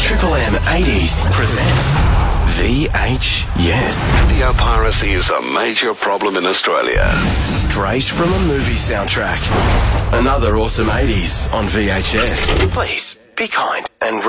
Triple M 80s presents VHS. Video piracy is a major problem in Australia. Straight from a movie soundtrack. Another awesome 80s on VHS. Please, be kind and